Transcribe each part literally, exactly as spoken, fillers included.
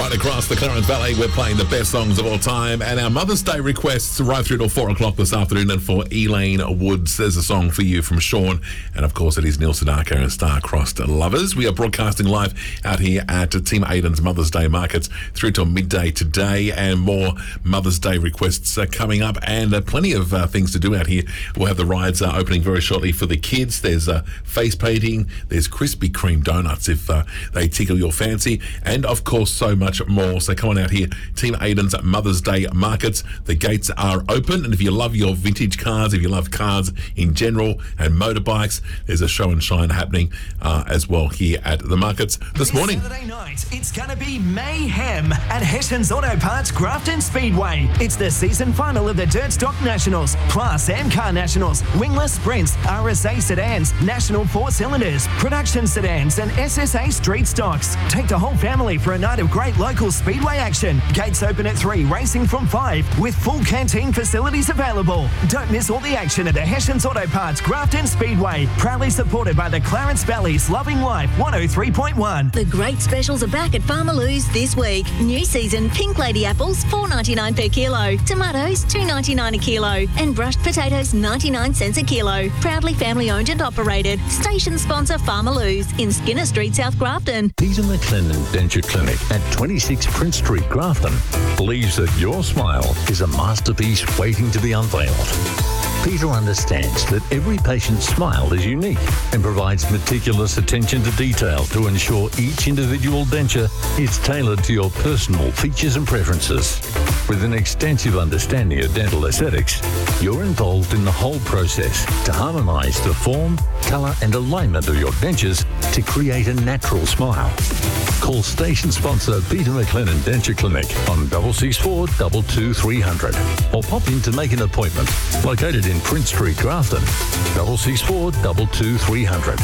right across the Clarence Valley. We're playing the best songs of all time, and our Mother's Day requests right through till four o'clock this afternoon. And for Elaine Woods, there's a song for you from Sean, and of course it is Neil Sedaka and Star-Crossed Lovers. We are broadcasting live out here at Team Aiden's Mother's Day markets through till midday today, and more Mother's Day requests are coming up, and uh, plenty of uh, things to do out here. We'll have the rides uh, opening very shortly for the kids. There's uh, face painting, there's Krispy Kreme donuts if uh, they tickle your fancy, and of course so much more. So come on out here, Team Aiden's Mother's Day markets. The gates are open, and if you love your vintage cars, if you love cars in general and motorbikes, there's a show and shine happening uh, as well here at the markets this, this morning. Saturday night, it's going to be mayhem at Hession's Auto Parts Grafton Speedway. It's the season final of the Dirt Stock Nationals, plus M Car Nationals, wingless sprints, R S A sedans, national four cylinders, production sedans, and S S A street stocks. Take the whole family for a night of great local speedway action. Gates open at three, racing from five, with full canteen facilities available. Don't miss all the action at the Hession's Auto Parts Grafton Speedway, proudly supported by the Clarence Valley's Loving Life one oh three point one. The great specials are back at Farmalou's this week. New season Pink Lady apples four ninety-nine per kilo, tomatoes two ninety-nine a kilo, and brushed potatoes ninety-nine cents a kilo. Proudly family owned and operated. Station sponsor Farmalou's in Skinner Street, South Grafton. Peter McLennan Denture Clinic at twenty-six Prince Street, Grafton, believes that your smile is a masterpiece waiting to be unveiled. Peter understands that every patient's smile is unique and provides meticulous attention to detail to ensure each individual denture is tailored to your personal features and preferences. With an extensive understanding of dental aesthetics, you're involved in the whole process to harmonise the form, colour and alignment of your dentures to create a natural smile. Call station sponsor Peter McLennan Denture Clinic on double six four two two three hundred or pop in to make an appointment. Located in Prince Street, Grafton, double six four two two three hundred.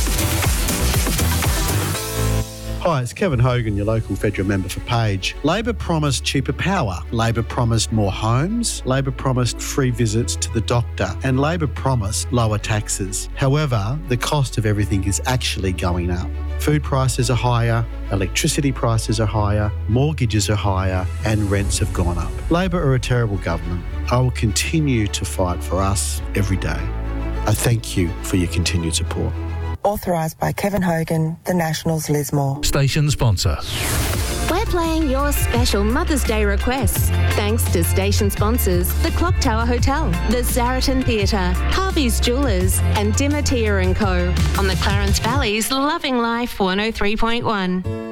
Hi, it's Kevin Hogan, your local federal member for Page. Labor promised cheaper power. Labor promised more homes. Labor promised free visits to the doctor. And Labor promised lower taxes. However, the cost of everything is actually going up. Food prices are higher, electricity prices are higher, mortgages are higher, and rents have gone up. Labor are a terrible government. I will continue to fight for us every day. I thank you for your continued support. Authorised by Kevin Hogan, the Nationals Lismore. Station sponsor. We're playing your special Mother's Day requests. Thanks to station sponsors, the Clock Tower Hotel, the Zaraton Theatre, Harvey's Jewellers and Dimmer Tia and Co. on the Clarence Valley's Loving Life one oh three point one.